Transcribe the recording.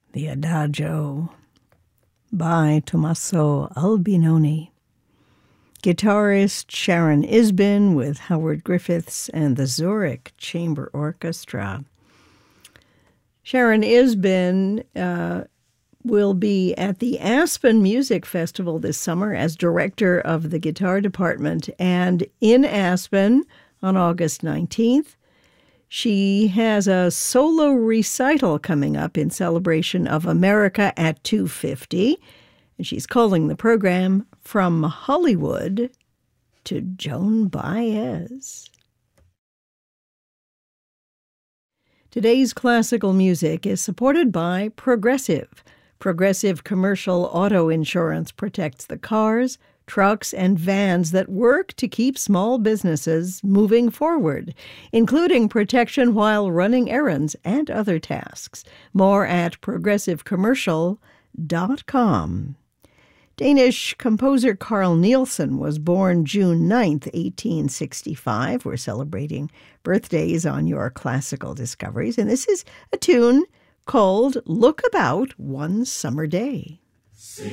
The Adagio by Tommaso Albinoni. Guitarist Sharon Isbin with Howard Griffiths and the Zurich Chamber Orchestra. Sharon Isbin will be at the Aspen Music Festival this summer as director of the guitar department. And in Aspen on August 19th, she has a solo recital coming up in celebration of America at 250. And she's calling the program From Hollywood to Joan Baez. Today's classical music is supported by Progressive. Progressive commercial auto insurance protects the cars, trucks, and vans that work to keep small businesses moving forward, including protection while running errands and other tasks. More at progressivecommercial.com. Danish composer Carl Nielsen was born June 9th, 1865. We're celebrating birthdays on your classical discoveries, and this is a tune called Look About One Summer Day.